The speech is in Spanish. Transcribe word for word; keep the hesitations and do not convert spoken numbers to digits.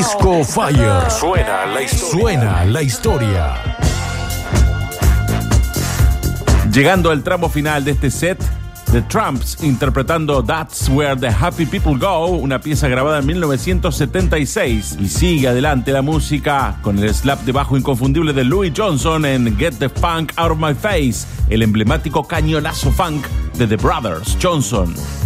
Disco Fire. Suena la historia. Suena la historia. Llegando al tramo final de este set, The Tramps interpretando That's Where the Happy People Go, una pieza grabada en mil novecientos setenta y seis. Y sigue adelante la música con el slap de bajo inconfundible de Louis Johnson en Get the Funk Out of My Face, el emblemático cañonazo funk de The Brothers Johnson.